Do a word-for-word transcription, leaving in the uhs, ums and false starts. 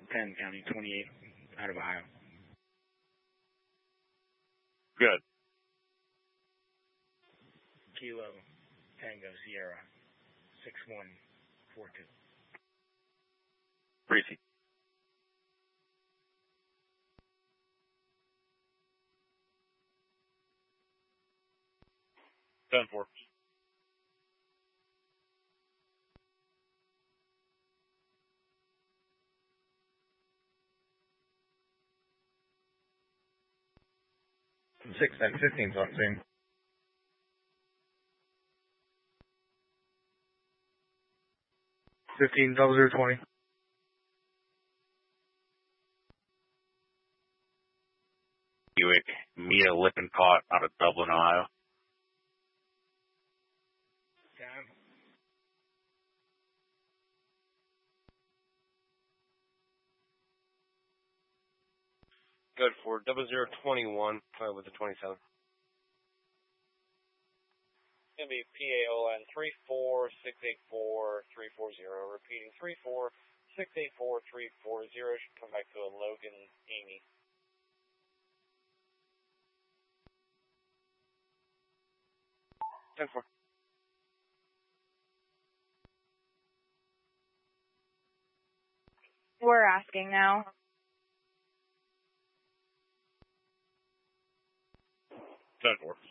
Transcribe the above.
ten, County twenty-eight, out of Ohio. Good. Kilo Tango Sierra, six one four two. Precinct. ten four. six and fifteen on scene. fifteen double zero twenty. Buick, Mia Lippincott out of Dublin, Ohio. Down. Good for double zero twenty one uh, with the twenty seven. Gonna be P A O N three four six eight four three four zero. Repeating three four six eight four three four zero. Should come back to a Logan Amy. ten four. We're asking now. ten four.